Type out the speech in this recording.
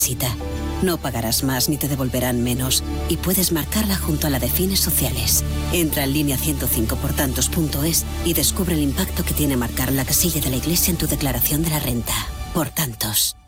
No pagarás más ni te devolverán menos y puedes marcarla junto a la de fines sociales. Entra en línea 105portantos.es y descubre el impacto que tiene marcar la casilla de la Iglesia en tu declaración de la renta. Por tantos.